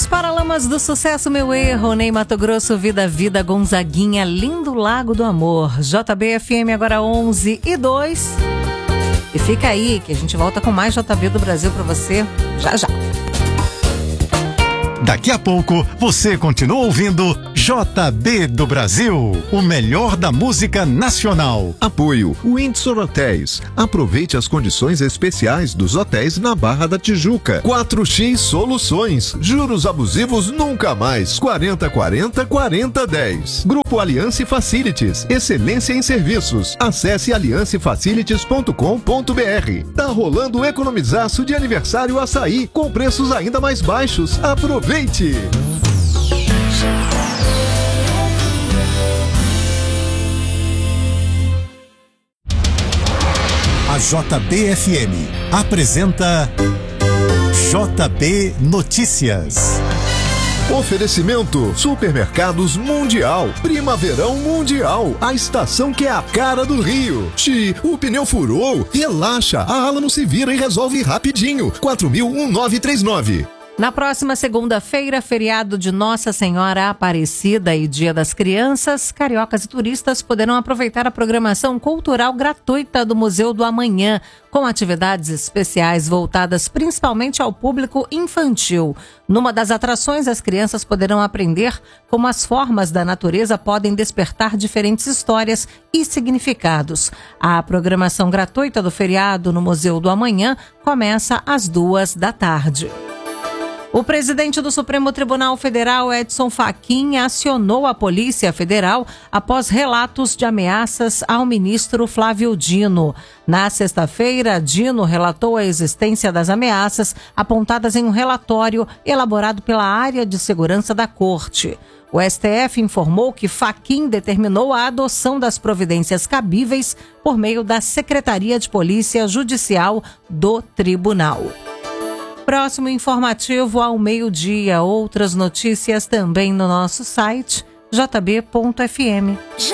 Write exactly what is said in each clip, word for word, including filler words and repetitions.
Paralamas do Sucesso, Meu Erro, Ney Matogrosso, Vida Vida, Gonzaguinha, Lindo Lago do Amor. J B F M agora onze e dois. E fica aí que a gente volta com mais J B do Brasil pra você já já. Daqui a pouco você continua ouvindo J B do Brasil, o melhor da música nacional. Apoio Windsor Hotéis. Aproveite as condições especiais dos hotéis na Barra da Tijuca. quatro X Soluções. Juros abusivos nunca mais. quarenta quarenta quarenta dez. Grupo Aliança Facilities. Excelência em serviços. Acesse aliança facilities ponto com ponto br. Tá rolando o economizaço de aniversário Açaí com preços ainda mais baixos. Aproveite! A J B F M apresenta J B Notícias. Oferecimento Supermercados Mundial. Primaverão Mundial. A estação que é a cara do Rio. Xi, o pneu furou? Relaxa, a Alamo se vira e resolve rapidinho. quatro mil nove três nove. Na próxima segunda-feira, feriado de Nossa Senhora Aparecida e Dia das Crianças, cariocas e turistas poderão aproveitar a programação cultural gratuita do Museu do Amanhã, com atividades especiais voltadas principalmente ao público infantil. Numa das atrações, as crianças poderão aprender como as formas da natureza podem despertar diferentes histórias e significados. A programação gratuita do feriado no Museu do Amanhã começa às duas da tarde. O presidente do Supremo Tribunal Federal, Edson Fachin, acionou a Polícia Federal após relatos de ameaças ao ministro Flávio Dino. Na sexta-feira, Dino relatou a existência das ameaças apontadas em um relatório elaborado pela área de segurança da Corte. O S T F informou que Fachin determinou a adoção das providências cabíveis por meio da Secretaria de Polícia Judicial do Tribunal. Próximo informativo ao meio-dia. Outras notícias também no nosso site j b ponto f m. J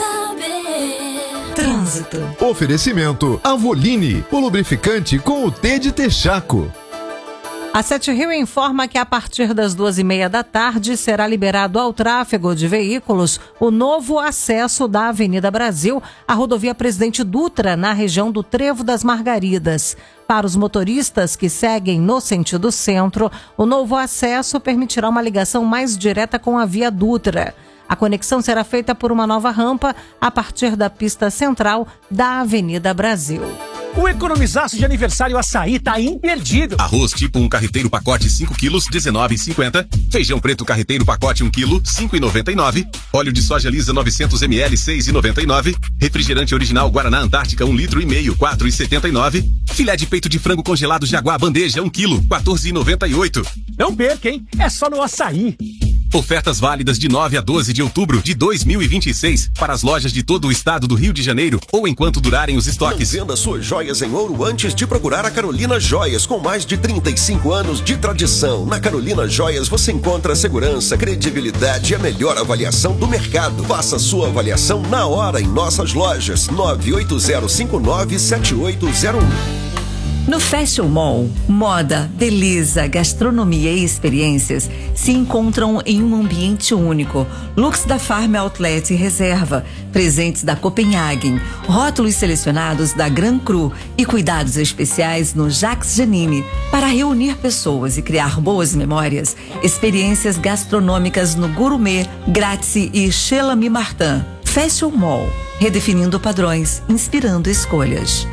B Trânsito. Oferecimento Avoline, o lubrificante com o T de Texaco. A Sete Rio informa que a partir das duas e meia da tarde será liberado ao tráfego de veículos o novo acesso da Avenida Brasil à rodovia Presidente Dutra, na região do Trevo das Margaridas. Para os motoristas que seguem no sentido centro, o novo acesso permitirá uma ligação mais direta com a Via Dutra. A conexão será feita por uma nova rampa a partir da pista central da Avenida Brasil. O economizaço de aniversário Açaí tá imperdível. Arroz tipo um carreteiro pacote cinco quilos, dezenove reais e cinquenta centavos. Feijão preto carreteiro pacote um quilo, cinco reais e noventa e nove centavos. Óleo de soja lisa novecentos mililitros, seis reais e noventa e nove centavos. Refrigerante original Guaraná Antártica um litro e meio, quatro reais e setenta e nove centavos. Filé de peito de frango congelado Jaguar bandeja um quilo, quatorze reais e noventa e oito centavos. Não perca, hein? É só no Açaí. Ofertas válidas de nove a doze de outubro de dois mil e vinte e seis para as lojas de todo o estado do Rio de Janeiro ou enquanto durarem os estoques. Não venda suas joias em ouro antes de procurar a Carolina Joias, com mais de trinta e cinco anos de tradição. Na Carolina Joias você encontra segurança, credibilidade e a melhor avaliação do mercado. Faça sua avaliação na hora em nossas lojas. nove oito zero cinco nove sete oito zero um. No Fashion Mall, moda, beleza, gastronomia e experiências se encontram em um ambiente único. Looks da Farm Outlet e Reserva, presentes da Copenhagen, rótulos selecionados da Gran Cru e cuidados especiais no Jacques Janine. Para reunir pessoas e criar boas memórias, experiências gastronômicas no Gourmet, Grazie e Chez L'Ami Martin. Fashion Mall, redefinindo padrões, inspirando escolhas.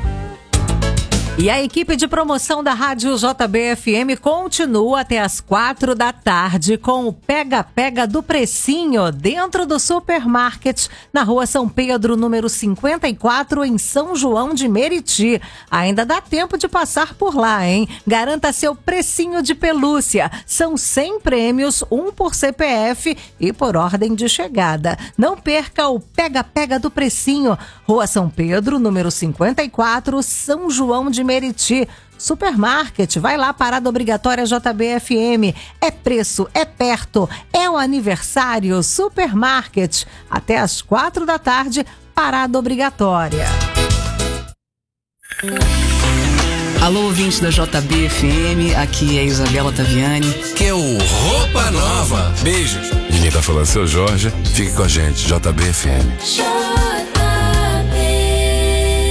E a equipe de promoção da Rádio J B F M continua até as quatro da tarde com o Pega-Pega do Precinho dentro do Supermarket, na Rua São Pedro, número cinquenta e quatro, em São João de Meriti. Ainda dá tempo de passar por lá, hein? Garanta seu precinho de pelúcia. São cem prêmios, um por C P F e por ordem de chegada. Não perca o Pega-Pega do Precinho. Rua São Pedro, número cinquenta e quatro, São João de Meriti. Supermarket, vai lá, parada obrigatória J B F M. É preço, é perto, é o aniversário. Supermarket, até às quatro da tarde, parada obrigatória. Alô, ouvintes da J B F M, aqui é a Isabela Taviani. Que é o Roupa Nova. Beijos. E quem tá falando é o seu Jorge. Fique com a gente, J B F M.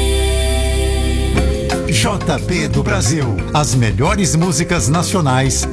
J B do Brasil. As melhores músicas nacionais